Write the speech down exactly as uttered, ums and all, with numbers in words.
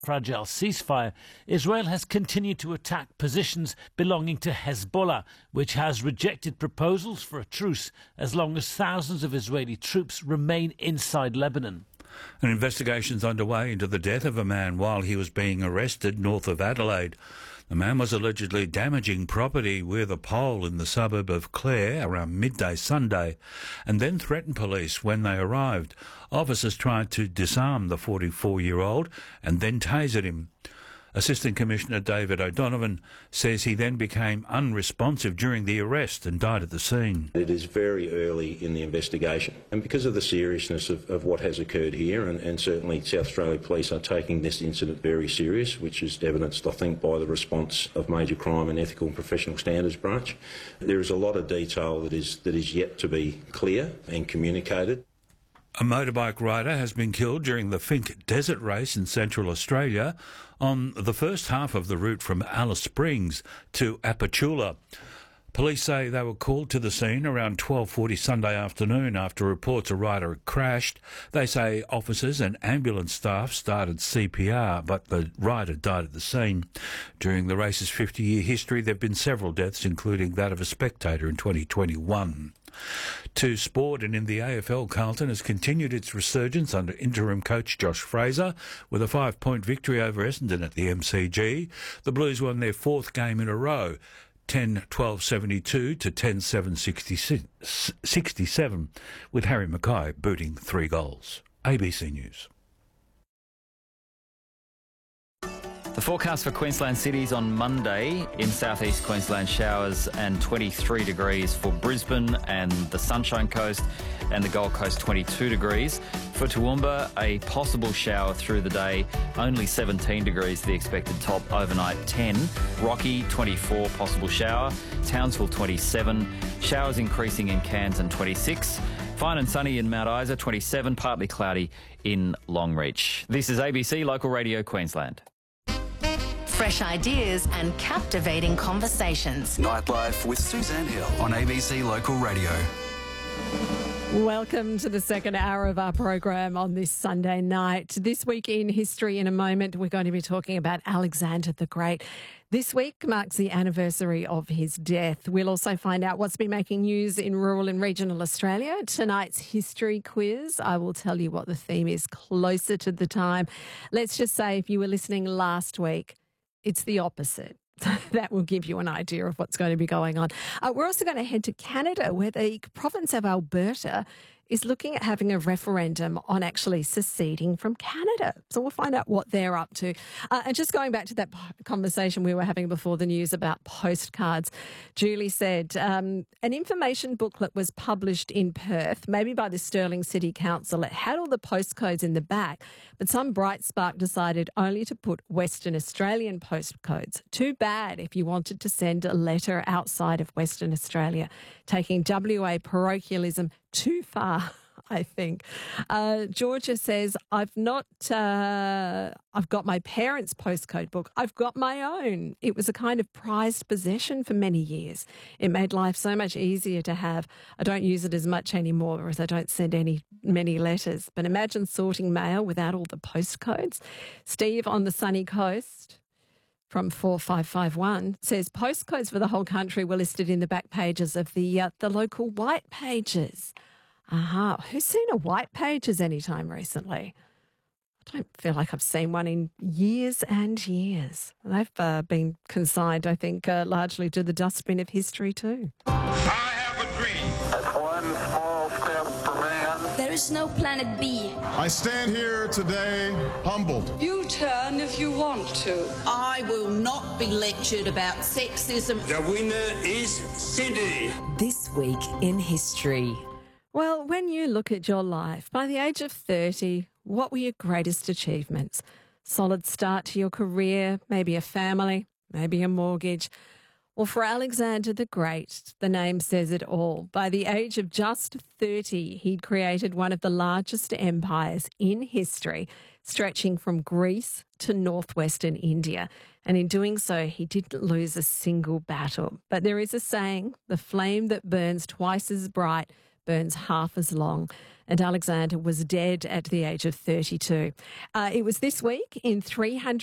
fragile ceasefire, Israel has continued to attack positions belonging to Hezbollah, which has rejected proposals for a truce as long as thousands of Israeli troops remain inside Lebanon. An investigation is underway into the death of a man while he was being arrested north of Adelaide. The man was allegedly damaging property with a pole in the suburb of Clare around midday Sunday and then threatened police when they arrived. Officers tried to disarm the forty-four-year-old and then tasered him. Assistant Commissioner David O'Donovan says he then became unresponsive during the arrest and died at the scene. It is very early in the investigation, and because of the seriousness of, of what has occurred here, and, and certainly South Australia Police are taking this incident very serious, which is evidenced, I think, by the response of Major Crime and Ethical and Professional Standards Branch. There is a lot of detail that is, that is yet to be clear and communicated. A motorbike rider has been killed during the Finke Desert Race in Central Australia on the first half of the route from Alice Springs to Apachula. Police say they were called to the scene around twelve forty Sunday afternoon after reports a rider had crashed. They say officers and ambulance staff started C P R, but the rider died at the scene. During the race's fifty-year history, there have been several deaths, including that of a spectator in twenty twenty-one. To sport, and in the A F L, Carlton has continued its resurgence under interim coach Josh Fraser with a five-point victory over Essendon at the M C G. The Blues won their fourth game in a row, ten twelve seventy-two to ten seven sixty-seven, with Harry Mackay booting three goals. A B C News. The forecast for Queensland cities on Monday: in southeast Queensland, showers and twenty-three degrees for Brisbane and the Sunshine Coast, and the Gold Coast twenty-two degrees. For Toowoomba, a possible shower through the day, only seventeen degrees the expected top, overnight ten. Rocky, twenty-four, possible shower. Townsville, twenty-seven. Showers increasing in Cairns and twenty-six. Fine and sunny in Mount Isa, twenty-seven. Partly cloudy in Longreach. This is A B C Local Radio Queensland. Fresh ideas and captivating conversations. Nightlife with Suzanne Hill on A B C Local Radio. Welcome to the second hour of our program on this Sunday night. This week in history, in a moment, we're going to be talking about Alexander the Great. This week marks the anniversary of his death. We'll also find out what's been making news in rural and regional Australia. Tonight's history quiz, I will tell you what the theme is closer to the time. Let's just say, if you were listening last week, it's the opposite. That will give you an idea of what's going to be going on. Uh, we're also going to head to Canada, where the province of Alberta is looking at having a referendum on actually seceding from Canada. So we'll find out what they're up to. Uh, and just going back to that conversation we were having before the news about postcards, Julie said um, an information booklet was published in Perth, maybe by the Stirling City Council. It had all the postcodes in the back, but some bright spark decided only to put Western Australian postcodes. Too bad if you wanted to send a letter outside of Western Australia, taking W A parochialism too far, I think. Uh, Georgia says, I've not, uh, I've got my parents' postcode book. I've got my own. It was a kind of prized possession for many years. It made life so much easier to have. I don't use it as much anymore, as I don't send any many letters. But imagine sorting mail without all the postcodes. Steve on the sunny coast from four five five one says postcodes for the whole country were listed in the back pages of the uh, the local white pages. Aha. Uh-huh. Who's seen a white pages anytime recently? I don't feel like I've seen one in years and years. They've uh, been consigned, I think, uh, largely to the dustbin of history too. I have a dream. That's one small step for man. There is no planet B. I stand here today humbled. You turn if you want to. I will not be lectured about sexism. The winner is Sydney. This week in history. Well, when you look at your life, by the age of thirty, what were your greatest achievements? Solid start to your career, maybe a family, maybe a mortgage. Well, for Alexander the Great, the name says it all. By the age of just thirty, he'd created one of the largest empires in history, stretching from Greece to northwestern India. And in doing so, he didn't lose a single battle. But there is a saying, the flame that burns twice as bright burns half as long. And Alexander was dead at the age of thirty-two. Uh, it was this week in three hundred